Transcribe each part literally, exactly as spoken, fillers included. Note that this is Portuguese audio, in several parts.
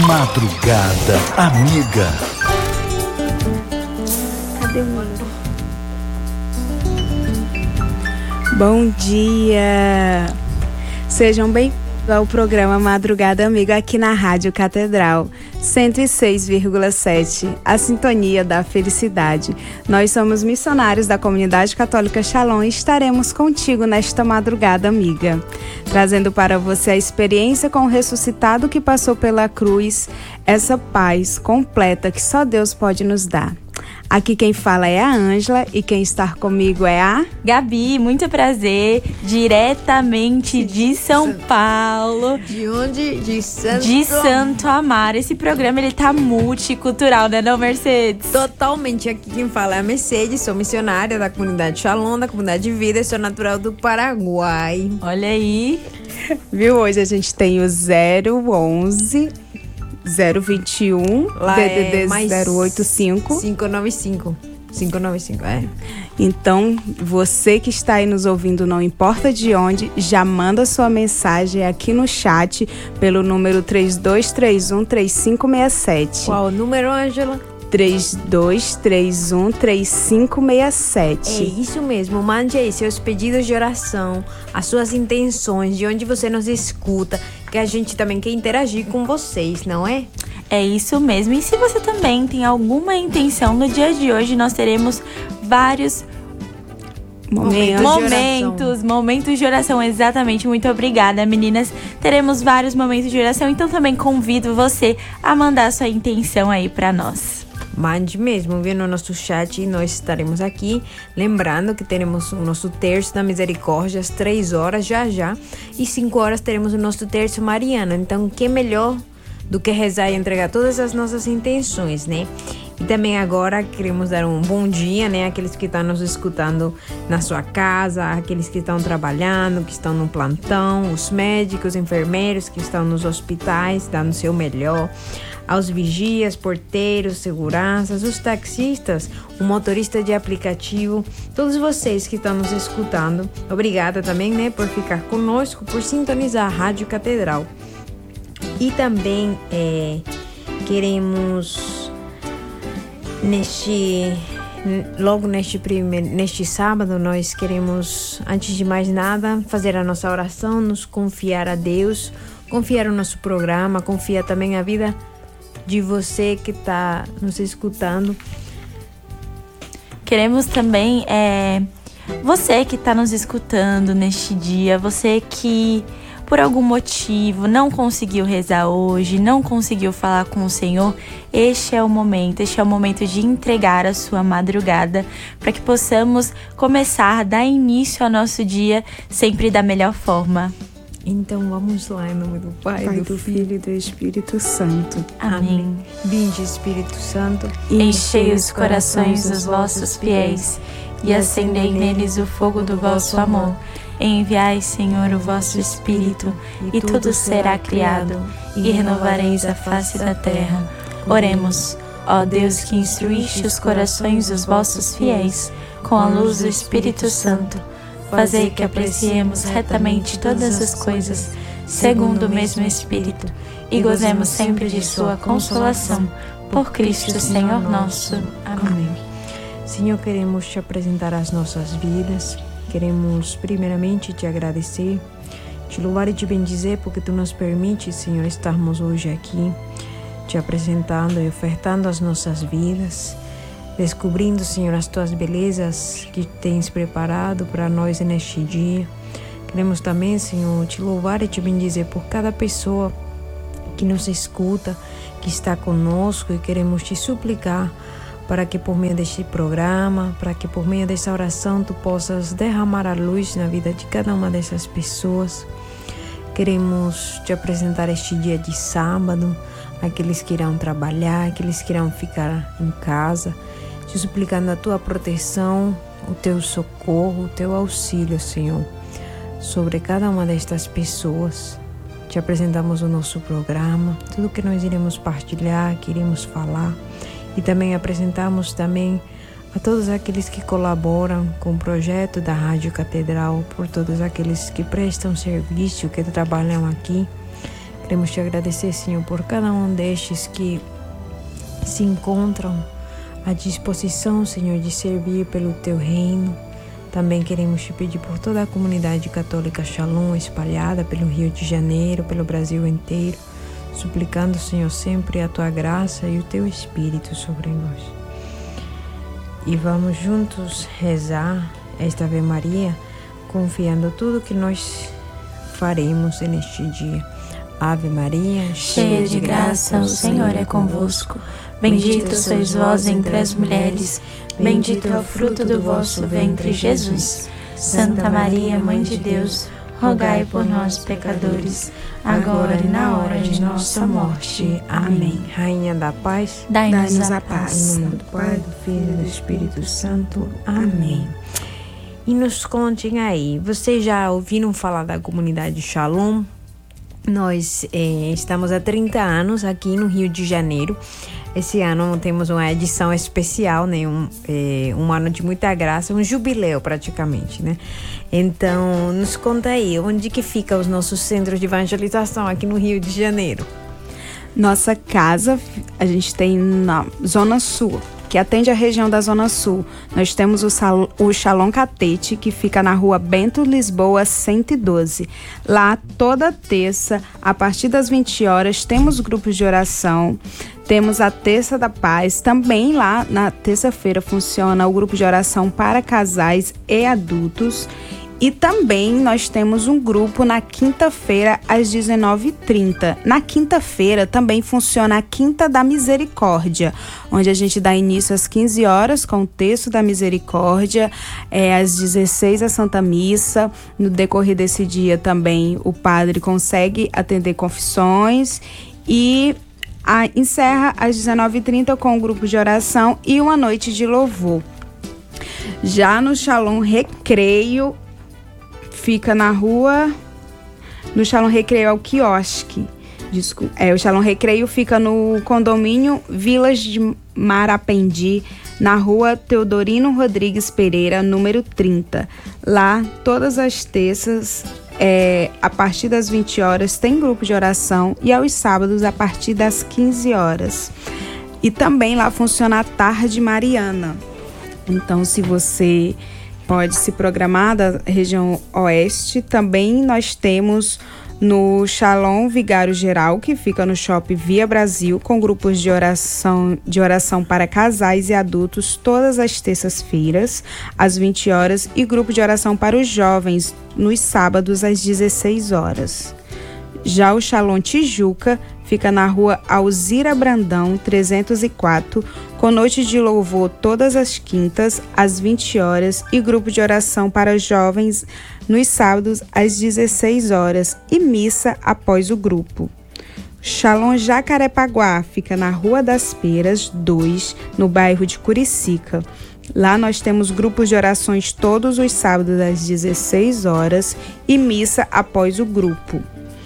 Madrugada Amiga. Cadê o mundo? Bom dia! Sejam bem-vindos ao programa Madrugada Amiga aqui na Rádio Catedral cento e seis vírgula sete, a sintonia da felicidade. Nós somos missionários da Comunidade Católica Shalom e estaremos contigo nesta madrugada amiga, trazendo para você a experiência com o ressuscitado que passou pela cruz, essa paz completa que só Deus pode nos dar. Aqui quem fala é a Ângela e quem está comigo é a Gabi. Muito prazer, diretamente de São Paulo. De onde? De Santo De Santo Amaro. Esse programa ele tá multicultural, né, não, Mercedes? Totalmente. Aqui quem fala é a Mercedes, sou missionária da Comunidade Shalom, da Comunidade de Vida, e sou natural do Paraguai. Olha aí. Viu? Hoje a gente tem o zero onze zero vinte e um Lá D D D é zero oito cinco cinco nove cinco. cinco nove cinco, é. Então, você que está aí nos ouvindo, não importa de onde, já manda sua mensagem aqui no chat pelo número três dois três um três cinco seis sete. Qual o número, Ângela? três dois três um três cinco seis sete. É isso mesmo, mande aí seus pedidos de oração, as suas intenções, de onde você nos escuta, que a gente também quer interagir com vocês, não é? É isso mesmo. E se você também tem alguma intenção, no dia de hoje nós teremos vários Momentos, momentos, de momentos de oração. Exatamente, muito obrigada, meninas. Teremos vários momentos de oração, então também convido você a mandar sua intenção aí pra nós. Mande mesmo, viu, no nosso chat e nós estaremos aqui. Lembrando que teremos o nosso terço da misericórdia às três horas, já já. E cinco horas teremos o nosso terço mariano. Então, que melhor do que rezar e entregar todas as nossas intenções, né? E também agora queremos dar um bom dia, né? Aqueles que estão nos escutando na sua casa, aqueles que estão trabalhando, que estão no plantão, os médicos, enfermeiros que estão nos hospitais, dando o seu melhor, aos vigias, porteiros, seguranças, os taxistas, o motorista de aplicativo, todos vocês que estão nos escutando. Obrigada também, né, por ficar conosco, por sintonizar a Rádio Catedral. E também é, queremos neste logo neste primeiro neste sábado nós queremos, antes de mais nada, fazer a nossa oração, nos confiar a Deus, confiar o nosso programa, confiar também a vida de você que está nos escutando. Queremos também, é, você que está nos escutando neste dia, você que por algum motivo não conseguiu rezar hoje, não conseguiu falar com o Senhor, este é o momento, este é o momento de entregar a sua madrugada para que possamos começar a dar início ao nosso dia sempre da melhor forma. Então vamos lá, em nome do Pai, Pai do, do Filho Filho e do Espírito Santo. Amém. Vinde, Espírito Santo, Enchei os corações dos vossos fiéis e acendei neles o fogo do vosso amor. Enviai, Senhor, o vosso Espírito, e tudo será criado, e renovareis a face da terra. Oremos, ó Deus que instruíste os corações dos vossos fiéis com a luz do Espírito Santo, fazei que apreciemos retamente todas as coisas, segundo o mesmo Espírito, e gozemos sempre de sua consolação. Por Cristo, Senhor nosso. Amém. Senhor, queremos te apresentar as nossas vidas. Queremos primeiramente te agradecer, te louvar e te bendizer, porque tu nos permites, Senhor, estarmos hoje aqui, te apresentando e ofertando as nossas vidas, descobrindo, Senhor, as tuas belezas que tens preparado para nós neste dia. Queremos também, Senhor, te louvar e te bendizer por cada pessoa que nos escuta, que está conosco, e queremos te suplicar para que por meio deste programa, para que por meio desta oração tu possas derramar a luz na vida de cada uma dessas pessoas. Queremos te apresentar este dia de sábado, aqueles que irão trabalhar, aqueles que irão ficar em casa, te suplicando a tua proteção, o teu socorro, o teu auxílio, Senhor, sobre cada uma destas pessoas. Te apresentamos o nosso programa, tudo que nós iremos partilhar, que iremos falar. E também apresentamos também a todos aqueles que colaboram com o projeto da Rádio Catedral, por todos aqueles que prestam serviço, que trabalham aqui. Queremos te agradecer, Senhor, por cada um destes que se encontram à disposição, Senhor, de servir pelo Teu reino. Também queremos te pedir por toda a comunidade católica Shalom espalhada pelo Rio de Janeiro, pelo Brasil inteiro, suplicando, Senhor, sempre a Tua graça e o Teu Espírito sobre nós. E vamos juntos rezar esta Ave Maria, confiando tudo que nós faremos neste dia. Ave Maria, cheia de graça, o Senhor é convosco. Bendita sois vós entre as mulheres, bendito é o fruto do vosso ventre, Jesus. Santa Maria, Mãe de Deus, rogai por nós, pecadores, agora e na hora de nossa morte. Amém. Rainha da Paz, dai-nos a paz. Em nome do Pai, do Filho e do Espírito Santo. Amém. E nos contem aí, vocês já ouviram falar da comunidade Shalom? Nós eh, estamos há trinta anos aqui no Rio de Janeiro. Esse ano temos uma edição especial, né? um, eh, um ano de muita graça, um jubileu praticamente, né? Então, nos conta aí, onde que ficam os nossos centros de evangelização aqui no Rio de Janeiro? Nossa casa, a gente tem na Zona Sul, que atende a região da Zona Sul. Nós temos o, Sal, o Shalom Catete, que fica na rua Bento Lisboa cento e doze. Lá, toda terça, a partir das vinte horas, temos grupos de oração. Temos a Terça da Paz. Também lá, na terça-feira, funciona o grupo de oração para casais e adultos. E também nós temos um grupo na quinta-feira, às dezenove e trinta. Na quinta-feira também funciona a Quinta da Misericórdia, onde a gente dá início às quinze horas com o texto da Misericórdia, é, às dezesseis a Santa Missa. No decorrer desse dia também o padre consegue atender confissões e a, encerra às dezenove e trinta com o grupo de oração e uma noite de louvor. Já no Shalom Recreio, fica na rua, no Shalom Recreio é o quiosque, desculpa, é, o Shalom Recreio fica no condomínio Vilas de Marapendi, na rua Teodorino Rodrigues Pereira, número trinta. Lá, todas as terças, é, a partir das vinte horas, tem grupo de oração e aos sábados, a partir das quinze horas. E também lá funciona a Tarde Mariana. Então, se você pode se programar da região oeste, também nós temos no Shalom Vigário Geral, que fica no Shopping Via Brasil, com grupos de oração, de oração para casais e adultos todas as terças-feiras, às vinte horas, e grupo de oração para os jovens nos sábados, às dezesseis horas. Já o Shalom Tijuca fica na rua Alzira Brandão, trezentos e quatro, com noite de louvor todas as quintas, às vinte horas, e grupo de oração para jovens nos sábados, às dezesseis horas, e missa após o grupo. Shalom Jacarepaguá fica na Rua das Peras, dois, no bairro de Curicica. Lá nós temos grupos de orações todos os sábados, às dezesseis horas, e missa após o grupo.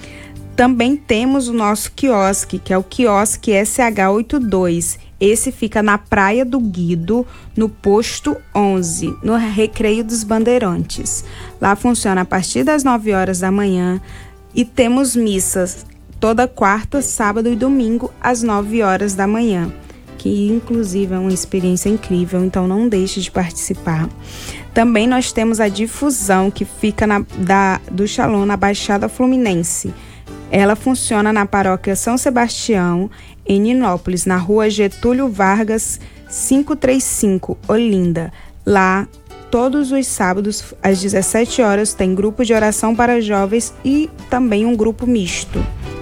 Também temos o nosso quiosque, que é o quiosque S H oitenta e dois. Esse fica na Praia do Guido, no posto onze, no Recreio dos Bandeirantes. Lá funciona a partir das nove horas da manhã e temos missas toda quarta, sábado e domingo às nove horas da manhã, que inclusive é uma experiência incrível, então não deixe de participar. Também nós temos a difusão, que fica na, da, do Shalom na Baixada Fluminense. Ela funciona na paróquia São Sebastião, em Ninópolis, na rua Getúlio Vargas, quinhentos e trinta e cinco, Olinda. Lá, todos os sábados, às dezessete horas, tem grupo de oração para jovens e também um grupo misto.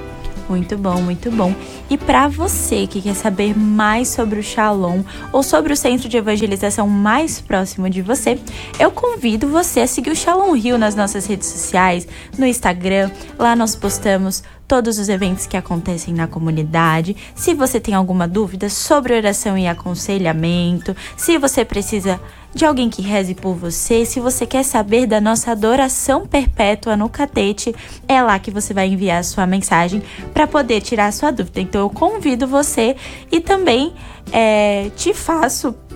Muito bom, muito bom. E para você que quer saber mais sobre o Shalom ou sobre o centro de evangelização mais próximo de você, eu convido você a seguir o Shalom Rio nas nossas redes sociais, no Instagram. Lá nós postamos todos os eventos que acontecem na comunidade. Se você tem alguma dúvida sobre oração e aconselhamento, se você precisa de alguém que reze por você, se você quer saber da nossa adoração perpétua no Catete, é lá que você vai enviar a sua mensagem para poder tirar a sua dúvida. Então eu convido você e também é, te faço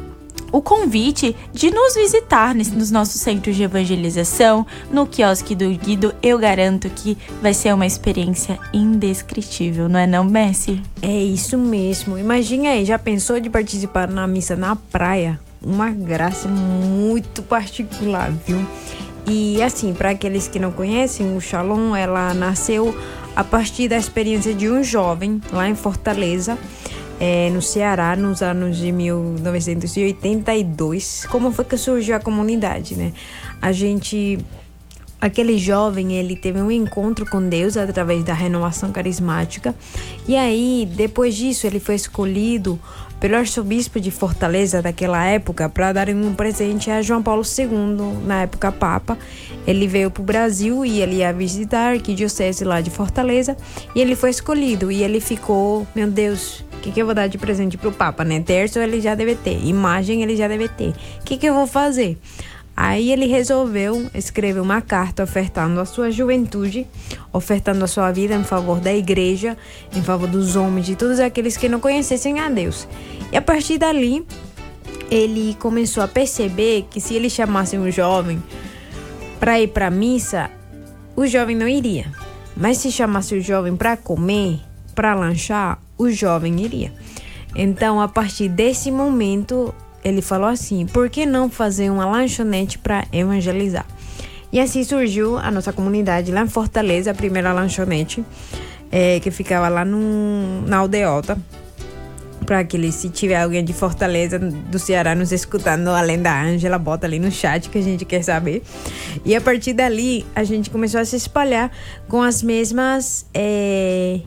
o convite de nos visitar nos nossos centros de evangelização, no quiosque do Guido. Eu garanto que vai ser uma experiência indescritível, não é não, Messi? É isso mesmo. Imagina aí, já pensou de participar na missa na praia? Uma graça muito particular, viu? E assim, para aqueles que não conhecem, o Shalom, ela nasceu a partir da experiência de um jovem lá em Fortaleza, É, no Ceará, nos anos de mil novecentos e oitenta e dois. Como foi que surgiu a comunidade, né? A gente, aquele jovem, ele teve um encontro com Deus através da renovação carismática. E aí, depois disso, ele foi escolhido pelo arcebispo de Fortaleza daquela época para dar um presente a João Paulo segundo, na época Papa. Ele veio para o Brasil e ele ia visitar a arquidiocese lá de Fortaleza. E ele foi escolhido e ele ficou, meu Deus, o que, que eu vou dar de presente pro Papa, né? Terço ele já deve ter, imagem ele já deve ter. O que, que eu vou fazer? Aí ele resolveu escrever uma carta ofertando a sua juventude, ofertando a sua vida em favor da igreja, em favor dos homens, de todos aqueles que não conhecessem a Deus. E a partir dali, ele começou a perceber que se ele chamasse um jovem para ir para a missa, o jovem não iria. Mas se chamasse o jovem para comer, para lanchar, o jovem iria. Então, a partir desse momento, ele falou assim: por que não fazer uma lanchonete para evangelizar? E assim surgiu a nossa comunidade lá em Fortaleza, a primeira lanchonete, é, que ficava lá no, na Aldeota. Para aqueles, se tiver alguém de Fortaleza, do Ceará, nos escutando, além da Ângela, bota ali no chat que a gente quer saber. E a partir dali, a gente começou a se espalhar com as mesmas... É,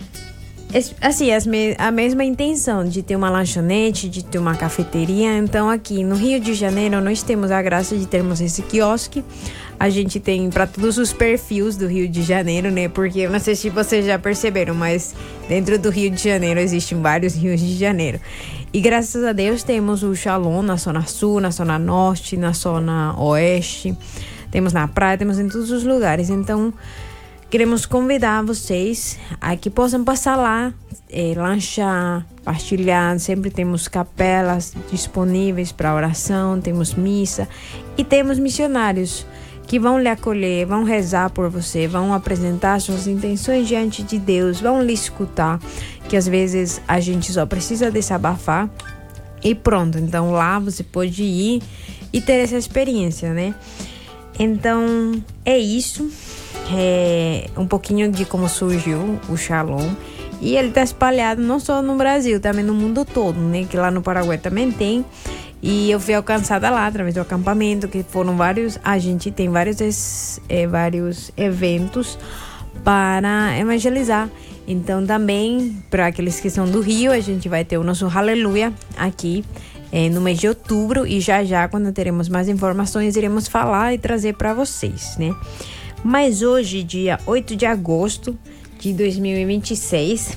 Assim, as me- a mesma intenção de ter uma lanchonete, de ter uma cafeteria. Então, aqui no Rio de Janeiro, nós temos a graça de termos esse quiosque. A gente tem para todos os perfis do Rio de Janeiro, né? Porque eu não sei se vocês já perceberam, mas dentro do Rio de Janeiro existem vários Rios de Janeiro. E graças a Deus temos o Shalom na Zona Sul, na Zona Norte, na Zona Oeste. Temos na praia, temos em todos os lugares. Então, queremos convidar vocês a que possam passar lá, é, lanchar, partilhar. Sempre temos capelas disponíveis para oração, temos missa e temos missionários que vão lhe acolher, vão rezar por você, vão apresentar suas intenções diante de Deus, vão lhe escutar, que às vezes a gente só precisa desabafar e pronto. Então lá você pode ir e ter essa experiência, né? Então é isso. É um pouquinho de como surgiu o Shalom. E ele está espalhado não só no Brasil, também no mundo todo, né? Que lá no Paraguai também tem. E eu fui alcançada lá através do acampamento, que foram vários... A gente tem vários, é, vários eventos para evangelizar. Então também, para aqueles que são do Rio, a gente vai ter o nosso Aleluia aqui é, no mês de outubro. E já já, quando teremos mais informações, iremos falar e trazer para vocês, né? Mas hoje, dia oito de agosto de dois mil e vinte e seis,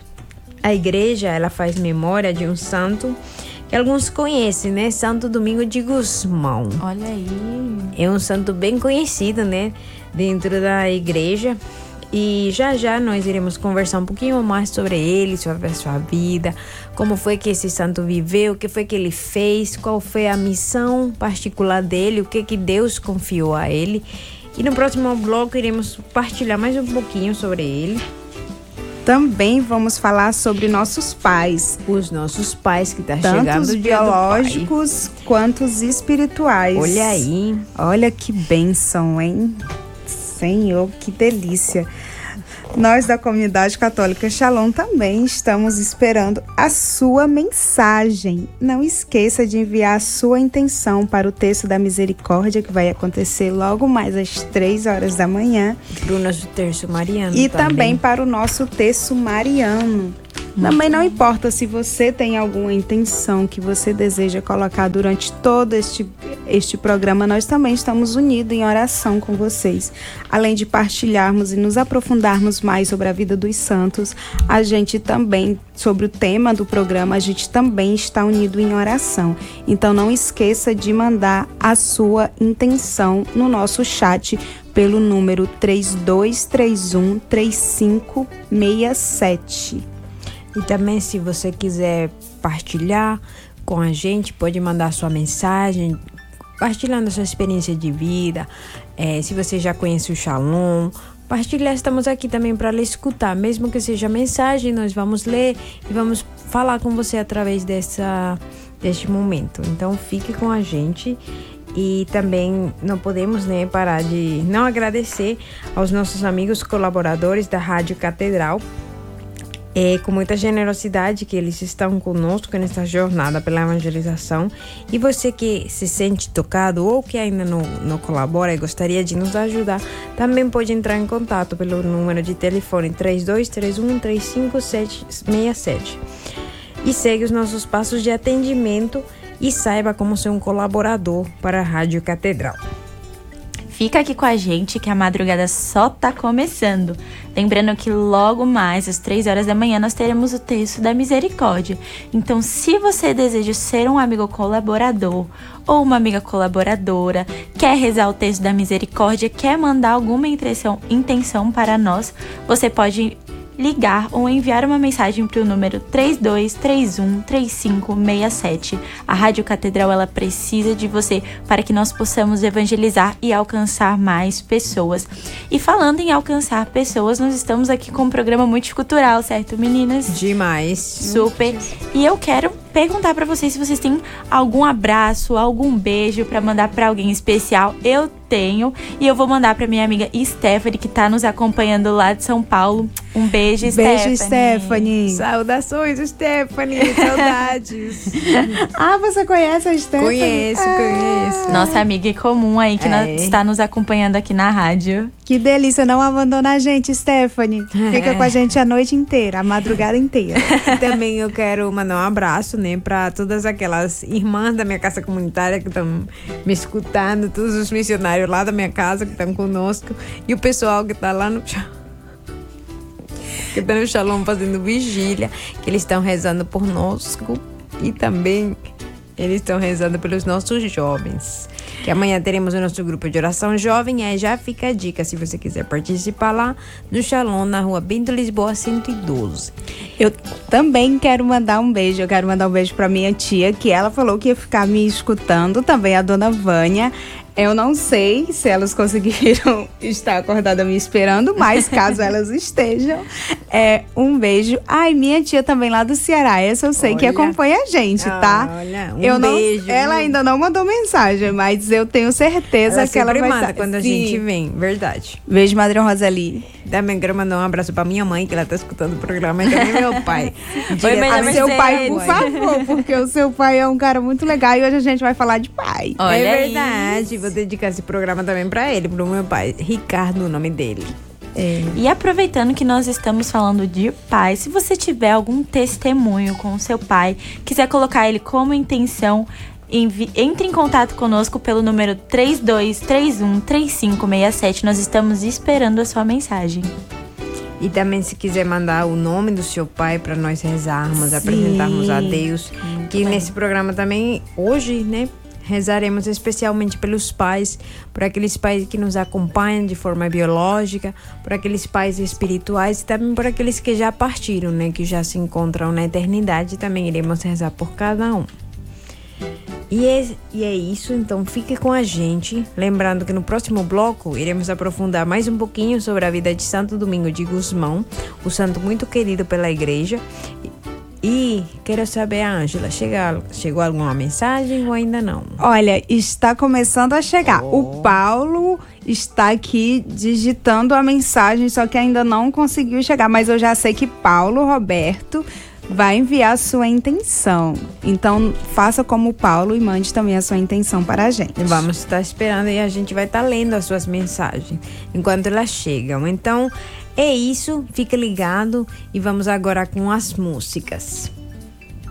a igreja ela faz memória de um santo que alguns conhecem, né? Santo Domingo de Gusmão. Olha aí. É um santo bem conhecido, né? Dentro da igreja. E já já nós iremos conversar um pouquinho mais sobre ele, sobre a sua vida, como foi que esse santo viveu, o que foi que ele fez, qual foi a missão particular dele, o que que Deus confiou a ele. E no próximo bloco iremos partilhar mais um pouquinho sobre ele. Também vamos falar sobre nossos pais. Os nossos pais que tá Tanto chegando os o dia biológicos quanto os espirituais. Olha aí. Olha que bênção, hein? Senhor, que delícia. Nós da comunidade católica Shalom também estamos esperando a sua mensagem. Não esqueça de enviar a sua intenção para o texto da misericórdia, que vai acontecer logo mais às três horas da manhã. Para o nosso terço mariano. E também, também para o nosso terço mariano. Também não importa se você tem alguma intenção que você deseja colocar durante todo este, este programa, nós também estamos unidos em oração com vocês. Além de partilharmos e nos aprofundarmos mais sobre a vida dos santos, a gente também, sobre o tema do programa, a gente também está unido em oração. Então não esqueça de mandar a sua intenção no nosso chat pelo número três dois três um, três cinco seis sete. E também, se você quiser partilhar com a gente, pode mandar sua mensagem, partilhando a sua experiência de vida. É, se você já conhece o Shalom, partilhar, estamos aqui também para lhe escutar, mesmo que seja mensagem, nós vamos ler e vamos falar com você através dessa, deste momento. Então fique com a gente. E também não podemos, né, parar de não agradecer aos nossos amigos colaboradores da Rádio Catedral, é, com muita generosidade que eles estão conosco nessa jornada pela evangelização. E você que se sente tocado ou que ainda não, não colabora e gostaria de nos ajudar, também pode entrar em contato pelo número de telefone três dois três um, três cinco sete seis sete e segue os nossos passos de atendimento e saiba como ser um colaborador para a Rádio Catedral. Fica aqui com a gente que a madrugada só tá começando. Lembrando que logo mais, às três horas da manhã, nós teremos o texto da misericórdia. Então, se você deseja ser um amigo colaborador ou uma amiga colaboradora, quer rezar o texto da misericórdia, quer mandar alguma intenção, intenção para nós, você pode ligar ou enviar uma mensagem para o número três dois três um, três cinco seis sete. A Rádio Catedral, ela precisa de você para que nós possamos evangelizar e alcançar mais pessoas. E falando em alcançar pessoas, nós estamos aqui com um programa multicultural, certo, meninas? Demais. Super. E eu quero perguntar para vocês se vocês têm algum abraço, algum beijo para mandar para alguém especial. Eu tenho, e eu vou mandar para minha amiga Stephanie, que tá nos acompanhando lá de São Paulo. Um beijo, Stephanie. Beijo, Stephanie. Saudações, Stephanie. Saudades. Ah, você conhece a Stephanie? Conheço, ah. conheço. Nossa amiga em comum aí, que é. está nos acompanhando aqui na rádio. Que delícia, não abandona a gente, Stephanie. Fica é. com a gente a noite inteira, a madrugada inteira. E também eu quero mandar um abraço, né, para todas aquelas irmãs da minha casa comunitária que estão me escutando, todos os missionários lá da minha casa que estão conosco, e o pessoal que está lá no que está no Shalom fazendo vigília, que eles estão rezando por nós, e também eles estão rezando pelos nossos jovens. Que amanhã teremos o nosso grupo de oração jovem. Aí já fica a dica, se você quiser participar lá do Shalom, na rua Bento Lisboa cento e doze. Eu também quero mandar um beijo. Eu quero mandar um beijo para minha tia, que ela falou que ia ficar me escutando. Também a dona Vânia. Eu não sei se elas conseguiram estar acordadas me esperando, mas caso elas estejam, é, um beijo. Ai, minha tia também lá do Ceará, essa eu sei olha, que acompanha a gente, tá? Olha, um eu não, beijo. Ela ainda não mandou mensagem, mas eu tenho certeza ela que ela vai manda quando a Sim. gente vem, verdade. Beijo, Madre Rosali. Também quero mandar um abraço pra minha mãe, que ela tá escutando o programa, e também meu pai. Oi, a seu pai, por favor, porque o seu pai é um cara muito legal e hoje a gente vai falar de pai. Olha é verdade, isso. Vou dedicar esse programa também pra ele, pro meu pai, Ricardo, o nome dele. É. E aproveitando que nós estamos falando de pai, se você tiver algum testemunho com o seu pai, quiser colocar ele como intenção, Envi- entre em contato conosco pelo número três dois três um, três cinco seis sete. Nós estamos esperando a sua mensagem. E também se quiser mandar o nome do seu pai para nós rezarmos, Sim. apresentarmos a Deus. Muito que bem. Nesse programa também, hoje, né, rezaremos especialmente pelos pais, por aqueles pais que nos acompanham de forma biológica, por aqueles pais espirituais e também por aqueles que já partiram, né, que já se encontram na eternidade. Também iremos rezar por cada um. E é, e é isso, então fique com a gente. Lembrando que no próximo bloco iremos aprofundar mais um pouquinho sobre a vida de Santo Domingo de Gusmão, o santo muito querido pela igreja. E quero saber, Ângela, chega, chegou alguma mensagem ou ainda não? Olha, está começando a chegar. Oh. O Paulo está aqui digitando a mensagem, só que ainda não conseguiu chegar. Mas eu já sei que Paulo Roberto vai enviar a sua intenção. Então, faça como o Paulo e mande também a sua intenção para a gente. Vamos estar esperando e a gente vai estar lendo as suas mensagens enquanto elas chegam. Então, é isso. Fica ligado e vamos agora com as músicas.